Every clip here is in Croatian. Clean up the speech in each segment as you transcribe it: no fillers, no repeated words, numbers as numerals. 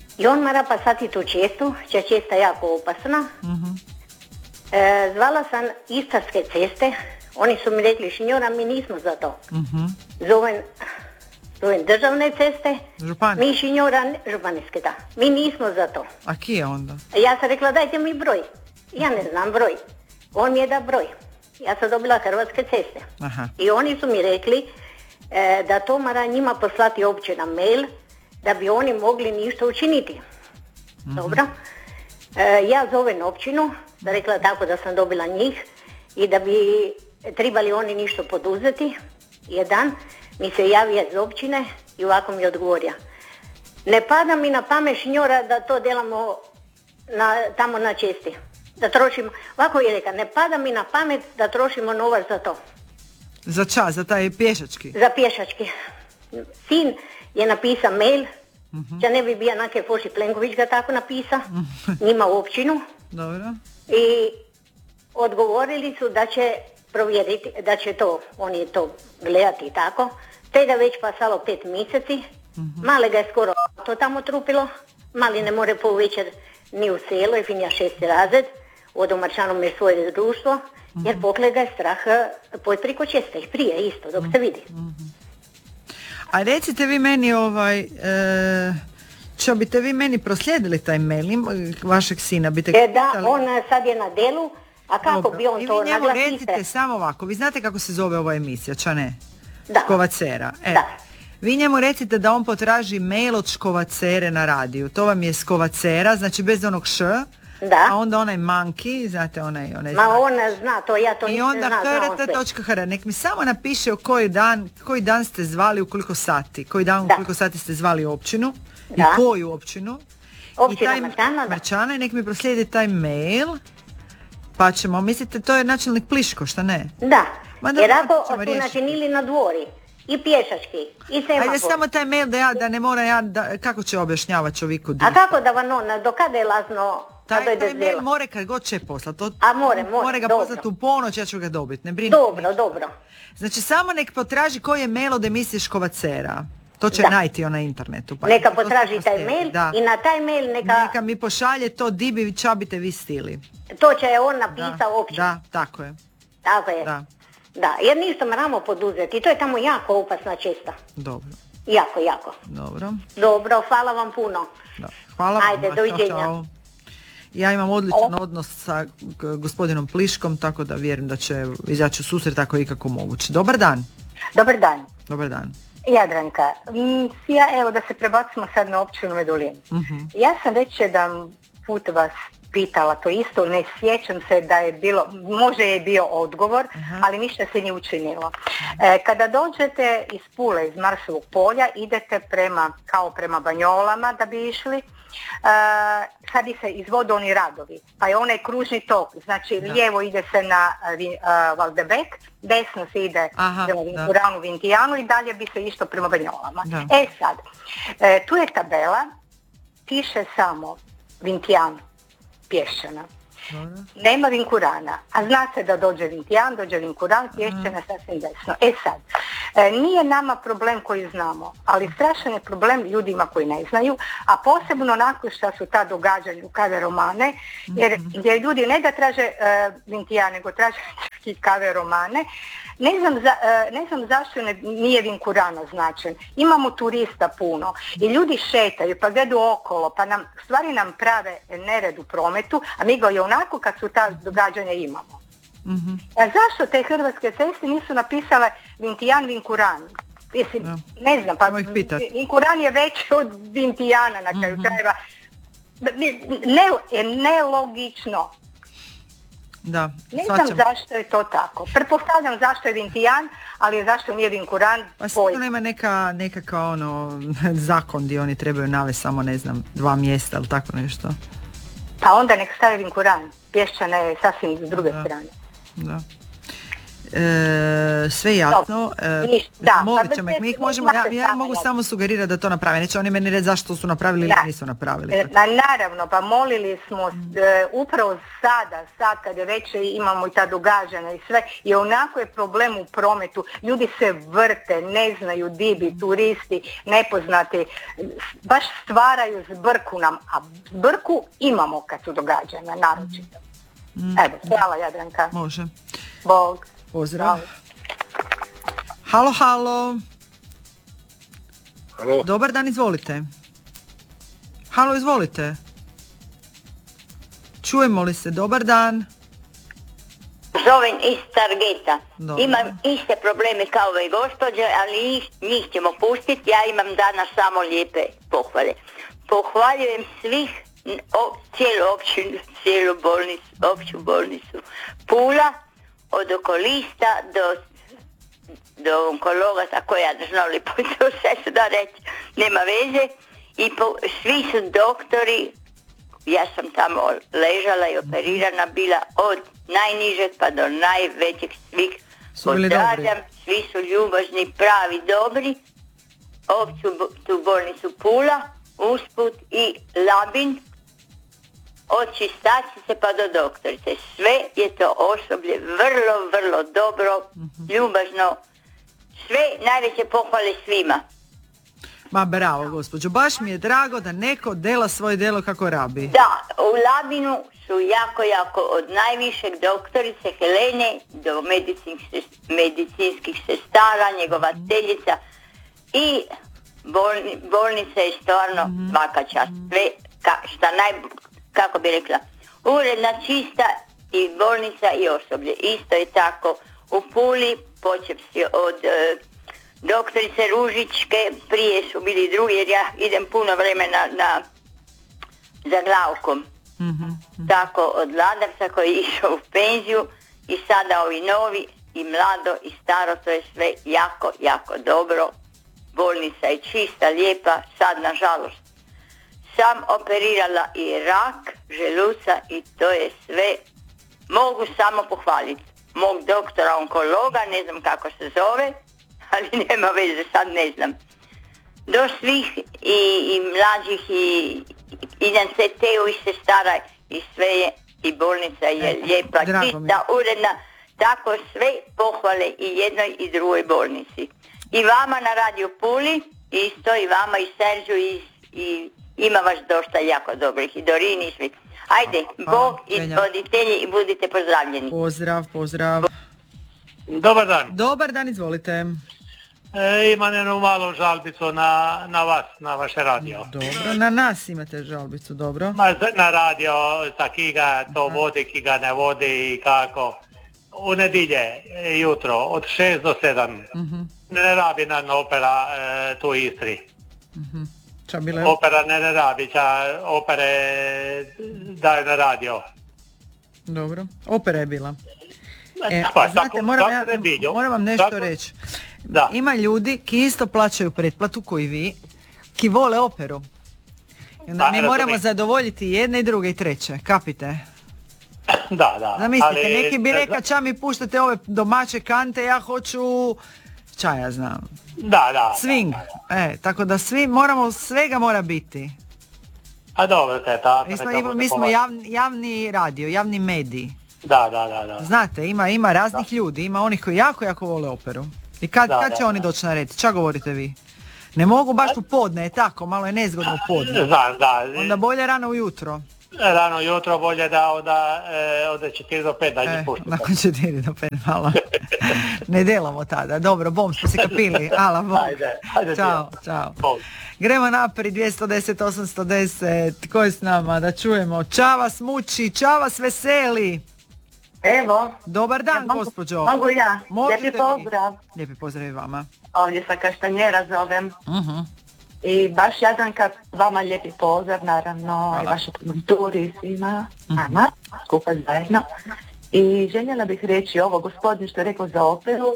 I on mora pasati tu cestu, če cesta je jako opasna. Zvala sam Istarske ceste, oni su mi rekli, signora, mi nismo za to. Zovem državne ceste, mi signora, županijske, da, mi nismo za to. A ki je onda? Ja sam rekla, dajte mi broj. Ja ne znam broj. On mi je da broj. Ja sam dobila Hrvatske ceste. Aha. I oni su mi rekli da to mora njima poslati općina mail, da bi oni mogli ništa učiniti. Dobro. Ja zovem općinu, da rekla tako da sam dobila njih i da bi trebali oni ništa poduzeti. Jedan mi se javio iz općine i ovako mi odgovorio. Ne pada mi na pamet, signora, da to delamo tamo na cesti. Da trošimo, ovako je rekao, ne pada mi na pamet da trošimo novac za to. Za čas, za taj pješački? Za pješački. Sin je napisao mail, da ne bi bio nake Foši Plenković ga tako napisa, njima u općinu. Dobro. I odgovorili su da će provjeriti, da će to, oni to gledati i tako. Te da već pasalo 5 mjeseci, male ga je skoro to tamo trupilo, mali ne more po večer ni u selo, i finja 6. razred, od Omarčanom je svoje društvo, jer pokle ga je strah pojt priko česte i prije isto, dok se vidi. A recite vi meni čo biste vi meni proslijedili taj mail vašeg sina? Da, on sad je na delu, a kako dobro. Bi on to naglasite? I vi njemu recite samo ovako, vi znate kako se zove ova emisija, ča ne? Da. Škovacera. Da. Vi njemu recite da on potraži mail od Škovacere na radiju. To vam je Škovacera, znači bez onog š, da. A onda onaj manki, znate onaj Ma on zna to, ja to i nisam onda hrt.hr, nek mi samo napiše koji dan ste zvali, u koliko sati, koji dan u koliko sati ste zvali općinu, i koju općinu. Općina Marčana, i nek mi proslijedi taj mail, pa ćemo, mislite, to je načelnik Pliško, šta ne? Da, jer ako su načinili na dvori, i pješački, i semafor. Ajde samo taj mail da ne mora kako će objašnjavati čovjeku? A kako da vam do kada je lazno? Taj mail more kad god će poslati. More ga poslati u ponoć, ja ću ga dobiti, ne brinite. Dobro. Znači samo nek potraži koji je mail od emisije Škovacera. To će najti na internetu. Pa neka potraži taj mail i na taj mail neka mi pošalje to di bi ča biste vi stili. To će on napisao opće. Da, tako je. Tako je. Da, jer ništa moramo poduzeti i to je tamo jako opasna cesta. Dobro. Jako. Dobro, hvala vam puno. Da. Hvala vam. Ajde, doviđenja. Čao. Ja imam odličan odnos sa gospodinom Pliškom, tako da vjerujem da će izaći u susret ako je ikako moguće. Dobar dan. Dobar dan. Jadranka, evo da se prebacimo sad na općinu Medulin. Ja sam već jedan put vas pitala to isto, ne sjećam se da je bilo, možda je bio odgovor, ali ništa se nije učinilo. Kada dođete iz Pule, iz Marsovog polja, idete prema Banjolama da bi išli, sad se izvode oni radovi, pa je onaj kružni tok, znači lijevo ide se na Valdebek, desno se ide prema Vinkuranu, Vintijanu i dalje bi se išlo prema Banjolama. Sad, tu je tabela, piše samo Vintijan, Pješčana. Nema Vinkurana, a zna se da dođe Vintijan, dođe Vinkuran, Pješčana sasvim desno. Sad, nije nama problem koji znamo, ali strašan je problem ljudima koji ne znaju, a posebno nakon što su ta događanja u kave romane, jer ljudi ne da traže Vintijan, nego traže i kave romane. Ne znam zašto nije Vinkuran označen. Imamo turista puno i ljudi šetaju pa gledu okolo, pa stvari nam prave nered u prometu, a mi ga i onako kad su ta događanja imamo. A zašto te Hrvatske ceste nisu napisale Vintijan, Vinkuran? Ne znam, pa Vinkuran je veći od Vintijana na kraju krajeva. Nelogično. Da, ne znam zašto je to tako. Pretpostavljam zašto je Vintijan, ali zašto nije Vinkuran? Pa sigurno ima nekakav zakon gdje oni trebaju navesti samo 2 mjesta ili tako nešto. Pa onda nek stavi Vinkuran. Pješčana je sasvim s druge strane. Da. Sve jasno. Molit ćemo ih, mi ih možemo, ja mogu samo sugerirati da to naprave. Neće oni meni reći zašto su napravili ili nisu napravili. Naravno, pa molili smo upravo sad kad je već imamo i ta događanja i sve, i onako je problem u prometu. Ljudi se vrte, ne znaju di bi, turisti, nepoznati, baš stvaraju zbrku nam, a zbrku imamo kad su događanja, naročito. Evo, hvala Jadranka. Može. Bog. Pozdrav. Halo. Halo. Dobar dan, izvolite. Halo, izvolite. Čujemo li se? Dobar dan. Zovem iz Targeta. Dobro. Imam iste probleme kao i gospođe, ali njih ćemo pustiti. Ja imam danas samo lijepe pohvale. Pohvaljujem svih, cijelu općinu, cijelu bolnicu, opću bolnicu Pula, od okolista do onkologa, tako ja znali po to sve se da reći, nema veze. I svi su doktori, ja sam tamo ležala i operirana bila od najnižeg pa do najvećeg, svih pozdravljam, svi su ljubazni, pravi, dobri. Opću tu bolnicu Pula, usput i Labin, od čistačice pa do doktorice. Sve je to osoblje vrlo, vrlo dobro, ljubazno. Sve najveće pohvale svima. Ma bravo, gospođo. Baš mi je drago da neko dela svoje delo kako rabi. Da, u Labinu su jako od najvišeg doktorice Helene do medicinskih sestara, njegovateljica i bolnica je stvarno svaka čast. Sve, kako bi rekla, uredna, čista i bolnica i osoblje. Isto je tako u Puli, počevši od doktorice Ružičke, prije su bili drugi, jer ja idem puno vremena za Glavkom. Tako od Ladarca koji je išao u penziju i sada ovi novi i mlado i staro, to je sve jako dobro. Bolnica je čista, lijepa, sad nažalost sam operirala i rak želuca i to je sve, mogu samo pohvaliti mog doktora onkologa, ne znam kako se zove, ali nema veze, sad ne znam. Do svih i mlađih i na CT-u i sestara i sve je, i bolnica je lijepa, čista, uredna, tako sve pohvale i jednoj i drugoj bolnici. I vama na Radio Puli, isto i vama i Seržu i ima vas dosta jako dobrih i Dorini i svi. Ajde, Bog i voditelji i budite pozdravljeni. Pozdrav. Dobar dan, izvolite. Imam jednu malu žalbicu na vas, na vaše radio. Dobro, na nas imate žalbicu, dobro. Na radio, sa kiga to vodi, kiga ne vodi i kako. U nedilje jutro od 6 do 7 ne rabi nam opera tu Istri. Opera ne rabi, opere daju na radio. Dobro, opera je bila. Znate, moram vam nešto reći. Ima ljudi ki isto plaćaju pretplatu koji vi, ki vole operu. I onda mi moramo zadovoljiti jedne i druge i treće, kapite? Da. Zamislite, neki bi rekao ča mi puštate ove domaće kante, ja hoću, ča ja znam, swing. Tako da svega mora biti. A dobro, mi smo javni radio, javni medij. Da. Znate, ima raznih ljudi, ima onih koji jako vole operu. I kad će oni doći na red? Ča govorite vi? Ne mogu baš u podne, tako, malo je nezgodno u podne. Onda bolje rano ujutro. Rano ujutro bolje da od 4 do 5 da njih puštite. Nakon 4 do 5, malo. Ne delamo tada. Dobro, bom, smo se kapili. Ala, bom. Ajde. Ćao. Gremo naprijed, 210, 810. Ko je s nama? Da čujemo. Ča vas muči, ča vas veseli. Evo. Dobar dan, gospođo. Mogu ja. Lijepi pozdrav. Lijepi pozdrav i vama. Ovdje sa Kaštanjera zovem. I baš Jadranka, vama lijepi pozdrav, naravno, i vašu kulturi i svima, nama, skupa zajedno. I željela bih reći ovo, gospodin što je rekao za operu,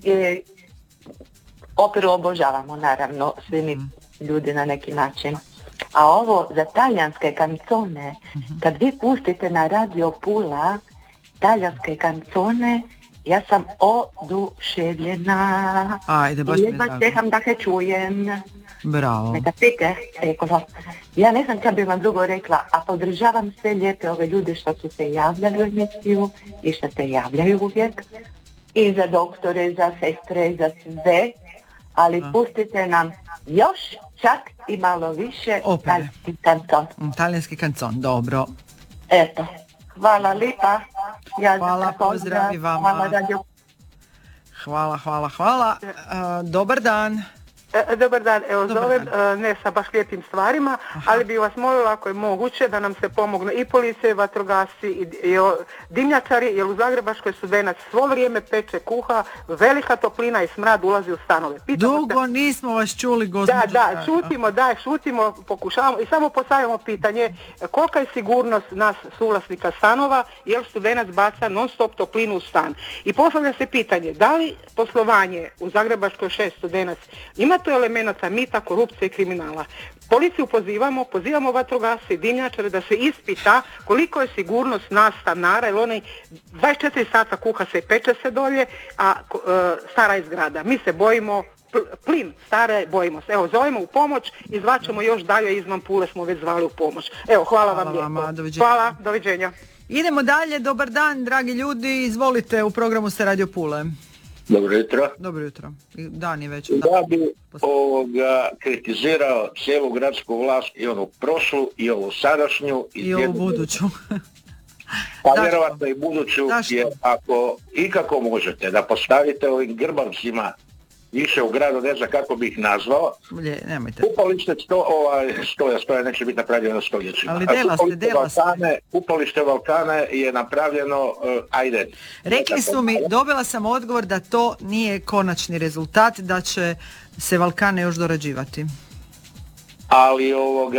operu obožavamo, naravno, svi mi ljudi na neki način. A ovo za talijanske kancone, kad vi pustite na Radio Pula talijanske kancone, Ja sam oduševljena. Ajde, baš mi je drago. Čekam da se čujem. Bravo. Neka pite, ja ne znam kad bi vam drugo rekla, a podržavam sve lijepe ove ljude što su se javljali u emisiju i što se javljaju uvijek. I za doktore, za sestre, za sve. Ali pustite nam još čak i malo više talijanski kanton. Talijanski kanton, dobro. Eto, hvala lipa. Hvala, pozdravi vama. Hvala. Dobar dan. Dobar dan, evo zovem, ne sa baš lijepim stvarima, ali bi vas molila ako je moguće da nam se pomogne i policije, vatrogasci i dimnjačari, jer u Zagrebačkoj Studenac svo vrijeme peče, kuha, velika toplina i smrad ulazi u stanove. Dugo nismo vas čuli, gospođo. Šutimo, pokušavamo i samo postavljamo pitanje kolika je sigurnost nas suvlasnika stanova, jer Studenac baca non stop toplinu u stan. I postavlja se pitanje, da li poslovanje u Zagrebačkoj 6 Studenac ima to elemenata mita, korupcije i kriminala. Policiju pozivamo vatrogasce i dimnjačare da se ispita koliko je sigurnost nas stanara, jer oni 24 sata kuha se i peče se dolje, a stara je zgrada. Mi se bojimo, plin stare, bojimo se. Evo, zovemo u pomoć i zvaćemo još dalje izvan Pule, smo već zvali u pomoć. Evo, hvala vam lijepo. Hvala, doviđenja. Idemo dalje, dobar dan, dragi ljudi, izvolite, u programu se Radio Pule. Dobro jutro. Dobro jutro. Dan je već. Da bi kritizirao cijelu gradsku vlast, i onu prošlu, i ovu sadašnju, i ovu buduću. Pa vjerovatno i buduću, jer ako ikako možete da postavite ovim grbavcima više u gradu, ne znam kako bi ih nazvao, kupalište stoja neće biti napravljeno stoljećima. Ali dela ste. Kupalište Valkane je napravljeno, Rekli su mi, dobila sam odgovor da to nije konačni rezultat, da će se Valkane još dorađivati. Ali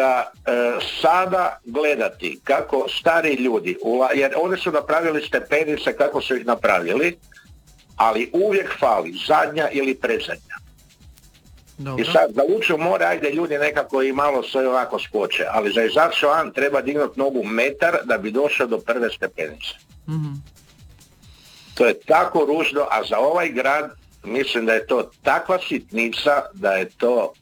sada gledati kako stari ljudi, jer oni su napravili stepenice kako su ih napravili, ali uvijek fali zadnja ili predzadnja. Dobro. I sad za ući u more, ajde ljudi nekako i malo sve ovako skoče, ali za izaći van treba dignuti nogu metar da bi došao do prve stepenice. Mm-hmm. To je tako ružno, a za ovaj grad mislim da je to takva sitnica da je to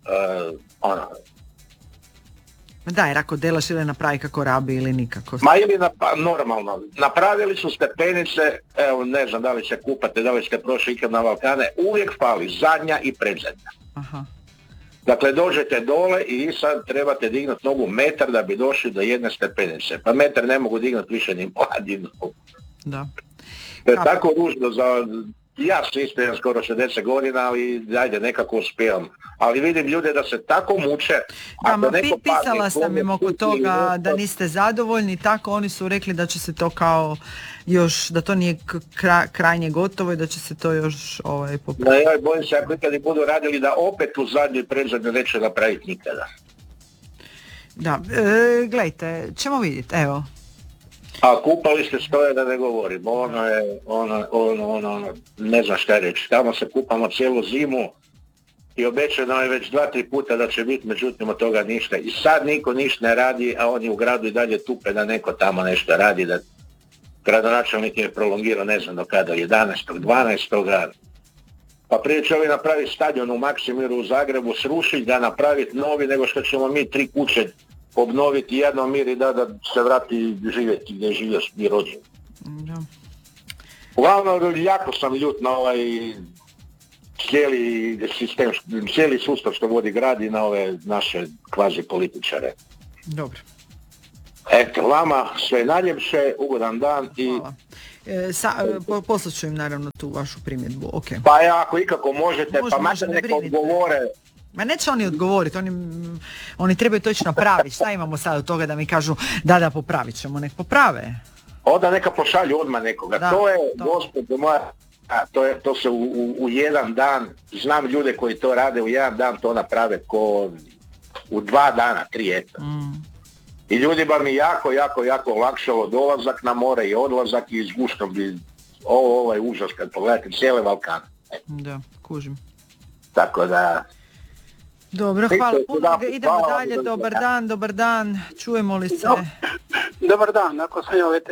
Da, jer ako delaš ili napravi kako rabi ili nikako. Ma ili normalno. Napravili su stepenice, evo ne znam da li se kupate, da li ste prošli ikad na Valkane, uvijek fali zadnja i predzadnja. Aha. Dakle, dođete dole i sad trebate dignuti nogu metar da bi došli do jedne stepenice. Pa metar ne mogu dignuti više ni mladi nogu. Da. To je tako ružno za... Ja se isto imam skoro 60 godina, ali ajde, nekako uspijem. Ali vidim ljude da se tako muče. Pisala sam im oko toga da niste zadovoljni, tako oni su rekli da će se to kao još, da to nije krajnje gotovo i da će se to još popraviti. Da, ja bojim se ako ikad budu radili da opet u zadnju i predzadnju neće napraviti nikada. Da, gledajte, ćemo vidjeti, evo. A kupalište stoje da ne govorim, ne znam šta reći, tamo se kupamo cijelu zimu i obećano je već 2-3 puta da će biti, međutim od toga ništa. I sad niko ništa ne radi, a oni u gradu i dalje tupe da neko tamo nešto radi, da gradonačelnik je prolongirao ne znam do kada, 11. 12. Pa prije će ovi napraviti stadion u Maksimiru u Zagrebu, srušiti ga, napraviti novi, nego što ćemo mi 3 kuće obnoviti jedno mir i da se vrati živjeti gdje je živio i rođen. Uglavnom, jako sam ljut na ovaj cijeli sistem, cijeli sustav što vodi grad i na ove naše kvazi političare. Dobro. Eto, vama sve najljepše, ugodan dan i... Poslat ću im naravno tu vašu primjedbu, ok. Pa ako ikako možete, pa makar neka odgovore. Ma neće oni odgovoriti, oni trebaju to ići napraviti. Šta imamo sad od toga da mi kažu da popravit ćemo, nek poprave. Onda neka pošalju odmah nekoga. To je, gospodo moja, to se u jedan dan, znam ljude koji to rade, u jedan dan to naprave ko u 2 dana, 3 eto. I ljudima mi jako olakšalo dolazak na more i odlazak i izgušno bi, ovo je užas kad pogledate cijele Balkane. Da, kužim. Tako da... Dobro, hvala puno, idemo dalje, dobar dan, čujemo li se? Dobar dan, ako sam ja u eteru.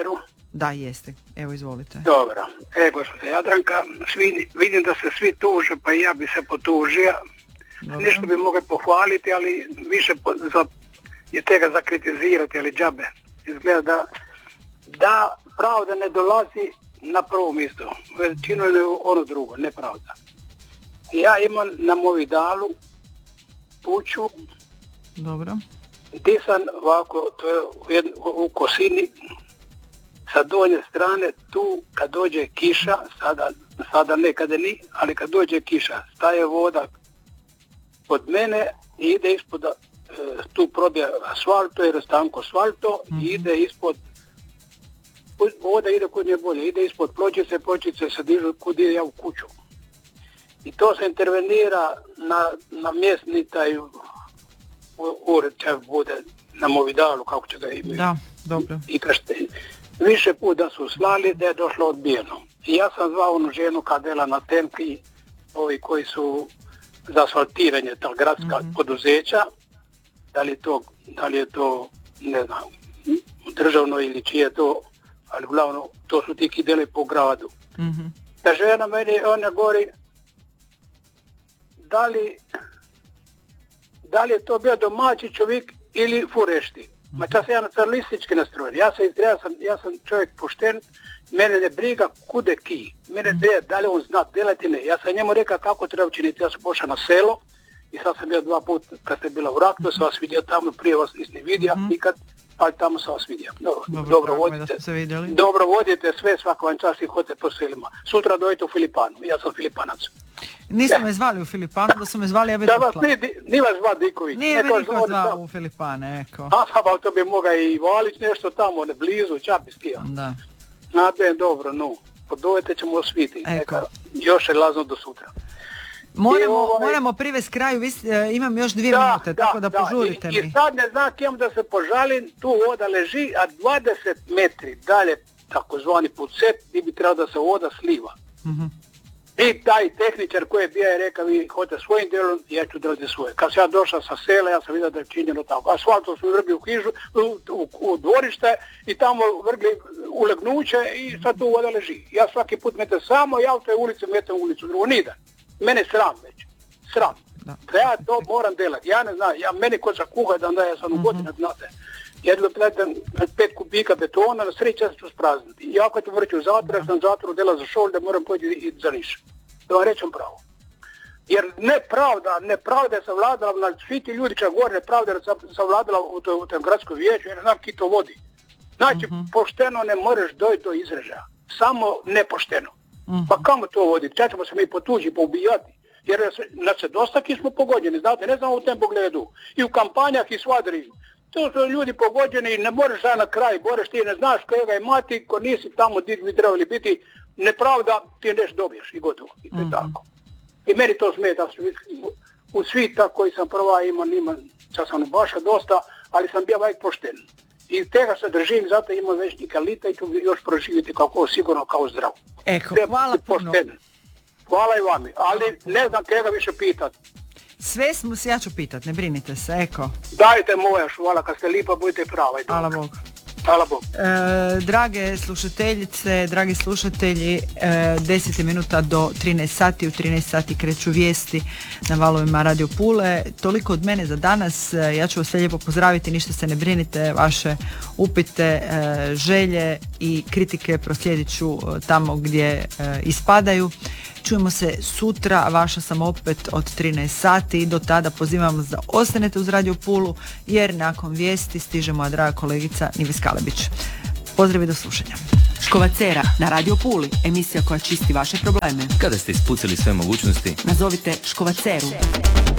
Da, jeste. Evo, izvolite. Dobro. Gospođa Jadranka, vidim da se svi tuže, pa i ja bi se potužio. Nešto bi mogli pohvaliti, ali više je tega za kritizirati, ali džabe. Izgleda da pravda ne dolazi na prvo mjesto. Većinu je ono drugo, nepravda. Ja imam na Movidalu kuću. Dobro. Gdje sam ovako, to je u Kosini, sa donje strane, tu kad dođe kiša, sada nekada ni, ali kad dođe kiša, staje voda od mene i ide ispod, tu probije asfalto, jer je stanko asfalto, i ide ispod, voda ide kud nje bolje, ide ispod pločice se dižu kud ide ja u kuću. I to se intervenira na mjesni taj ured, će bude na Movidalu, kako će ga imati. Da, dobro. I kažete, više puta su slali da je došlo odbijeno. I ja sam zvao onu ženu kad dela na Temki, ovi koji su za asfaltiranje, ta gradska poduzeća, da li je to, ne znam, državno ili čije to, ali uglavnom to su ti ki dele po gradu. Ta žena meni, ona govori, da li je to bio domaći čovjek ili furešti. Ma čas ja na crlistički nastrojen. Ja sam čovjek pošten, mene ne briga kude ki. Mene briga da li on zna delati, ne. Ja sam njemu rekao kako treba učiniti. Ja sam pošao na selo i sad sam bio 2 puta kad ste bila u Raktu, sam vas vidio tamo, prije vas nisam vidio nikad, ali tamo sam vas vidio. Dobro vodite sve, svako vam čast i hodite po selima. Sutra dojete u Filipanu, ja sam Filipanac. Nisu me zvali u Filipanu, da su me zvali, ja bi dopla. Nije vas zva Diković. Nije me niko zvao u Filipane, eko. A to bi mogao i Valić nešto tamo, ne blizu, čapi skija. Da. Znate, dobro, podovete ćemo osviti. Još je lazno do sutra. Moramo privesti kraju, imam još 2 minute, tako da požurite mi. I sad ne znam kem da se požalim, tu voda leži, a 20 metri dalje, takozvani pucet, gdje bi trebalo da se voda sliva. I taj tehničar koji je bio je rekao, vi hodite svojim delom, ja ću delati svoje. Kad sam ja došao sa sela, ja sam vidio da je činjeno tako. Asfaltom su vrgli u hižu, u dvorište i tamo vrgli ulegnuće i sad tu voda leži. Ja svaki put metem samo, ja u toj ulici metem u ulicu drugo. Nidan. Mene sram već. Sram. Da ja to moram delati. Ja ne znam, meni ko za kuha da ja sam u godinu, znate. Jedno 5 kubika betona, na sreći ja ću sprazniti. I ako ću vrći u zatvor, ja sam zatvoru dela za šol, da moram poći i za Niš. Da vam rećem pravo. Jer nepravda je savladala, svi ti ljudi čak gore, nepravda je savladala u tom gradskom vijeću, jer ne znam ki to vodi. Znači, pošteno ne možeš dojti do izražaja. Samo nepošteno. Pa kamo to vodi? Čak ćemo se mi potući, poubijati. Jer nas se dosta ki smo pogođeni, znate, ne znam u tem pogledu. I u kampanjah i svadri. To su ljudi pogođeni i ne možeš na kraj, boreš ti ne znaš koga je mati, ko nisi tamo gdje bi trebali biti, nepravda ti nešto dobiješ i gotovo. I to je tako. I meni to smeta, u svita koji sam prva imam, čas sam baša dosta, ali sam bio vajk pošten. I tega se držim, zato imam već nikalita i ću još proživjeti kako sigurno kao zdrav. Hvala puno. Hvala i vami, ali ne znam kega više pitati. Sve smo se, ja ću pitat, ne brinite se, eko. Dajte moja, hvala, kad ste lipa, budete prava. Hvala Bog. Hvala Bog. Drage slušateljice, dragi slušatelji, 10 minuta do 13 sati, u 13 sati kreću vijesti na valovima Radio Pule. Toliko od mene za danas, ja ću vas sve lijepo pozdraviti, ništa se ne brinite, vaše upite, želje i kritike proslijedit ću tamo gdje ispadaju. Čujemo se sutra, vaša sam opet od 13 sati i do tada pozivam vas da ostanete uz Radio Pulu jer nakon vijesti stiže moja draga kolegica Nives Kalebić. Pozdrav i do slušanja. Škovacera na Radio Puli, emisija koja čisti vaše probleme. Kada ste ispucali sve mogućnosti, nazovite Škovaceru.